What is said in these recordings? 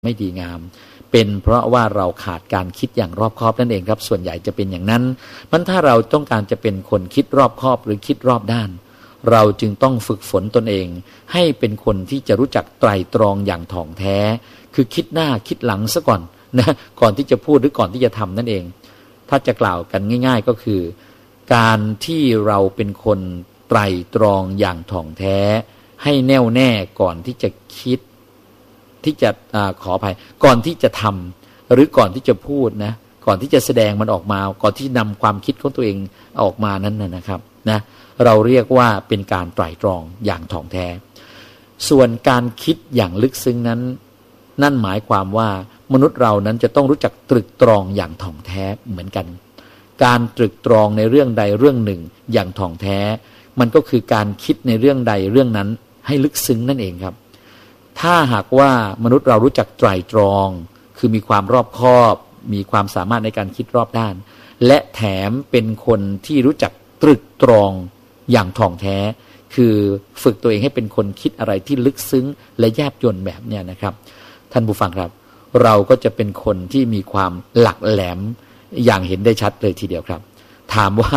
ไม่ดีงามเป็นเพราะว่าเราขาดการคิดอย่างรอบคอบนั่นเองครับส่วนใหญ่จะเป็นอย่างนั้นมันถ้าเราต้องการจะเป็นคนคิดรอบคอบหรือคิดรอบด้านเราจึงต้องฝึกฝนตนเองให้เป็นคนที่จะรู้จักไตร่ตรองอย่างถ่องแท้คือคิดหน้าคิดหลังซะก่อนนะก่อนที่จะพูดหรือก่อนที่จะทำนั่นเองถ้าจะกล่าวกันง่ายๆก็คือการที่เราเป็นคนไตร่ตรองอย่างถ่องแท้ให้แน่วแน่ก่อนที่จะคิดที่จะขออภัยก่อนที่จะทำหรือก่อนที่จะพูดนะก่อนที่จะแสดงมันออกมาก่อนที่นำความคิดของตัวเองออกมานั้นนะครับนะเราเรียกว่าเป็นการไตร่ตรองอย่างถ่องแท้ส่วนการคิดอย่างลึกซึ้งนั้นนั่นหมายความว่ามนุษย์เรานั้นจะต้องรู้จักตรึกตรองอย่างถ่องแท้เหมือนกันการตรึกตรองในเรื่องใดเรื่องหนึ่งอย่างถ่องแท้มันก็คือการคิดในเรื่องใดเรื่องนั้นให้ลึกซึ้งนั่นเองครับถ้าหากว่ามนุษย์เรารู้จักไตร่ตรองคือมีความรอบคอบมีความสามารถในการคิดรอบด้านและแถมเป็นคนที่รู้จักตรึกตรองอย่างถ่องแท้คือฝึกตัวเองให้เป็นคนคิดอะไรที่ลึกซึ้งและแยบยลแบบเนี้ยนะครับท่านผู้ฟังครับเราก็จะเป็นคนที่มีความหลักแหลมอย่างเห็นได้ชัดเลยทีเดียวครับถามว่า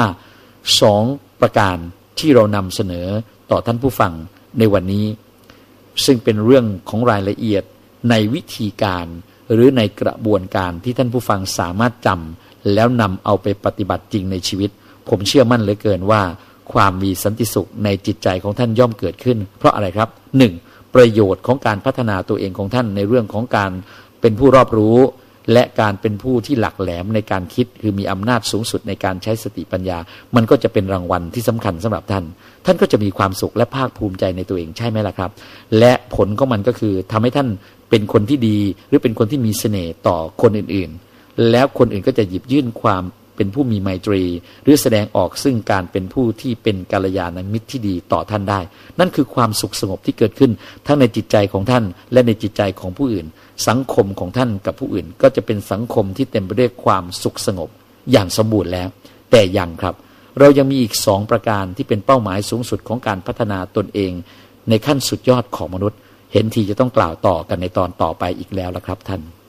2ประการที่เรานำเสนอต่อท่านผู้ฟังในวันนี้ซึ่งเป็นเรื่องของรายละเอียดในวิธีการหรือในกระบวนการที่ท่านผู้ฟังสามารถจำแล้วนำเอาไปปฏิบัติจริงในชีวิตผมเชื่อมั่นเหลือเกินว่าความมีสันติสุขในจิตใจของท่านย่อมเกิดขึ้นเพราะอะไรครับ 1. ประโยชน์ของการพัฒนาตัวเองของท่านในเรื่องของการเป็นผู้รอบรู้และการเป็นผู้ที่หลักแหลมในการคิดคือมีอำนาจสูงสุดในการใช้สติปัญญามันก็จะเป็นรางวัลที่สำคัญสำหรับท่านท่านก็จะมีความสุขและภาคภูมิใจในตัวเองใช่ไหมล่ะครับและผลของมันก็คือทำให้ท่านเป็นคนที่ดีหรือเป็นคนที่มีเสน่ห์ต่อคนอื่นๆแล้วคนอื่นก็จะหยิบยื่นความเป็นผู้มีไมตรีหรือแสดงออกซึ่งการเป็นผู้ที่เป็นกัลยาณมิตรที่ดีต่อท่านได้นั่นคือความสุขสงบที่เกิดขึ้นทั้งในจิตใจของท่านและในจิตใจของผู้อื่นสังคมของท่านกับผู้อื่นก็จะเป็นสังคมที่เต็มไปด้วยความสุขสงบอย่างสมบูรณ์แล้วแต่ยังครับเรายังมีอีก2ประการที่เป็นเป้าหมายสูงสุดของการพัฒนาตนเองในขั้นสุดยอดของมนุษย์เห็นทีจะต้องกล่าวต่อกันในตอนต่อไปอีกแล้วละครับท่าน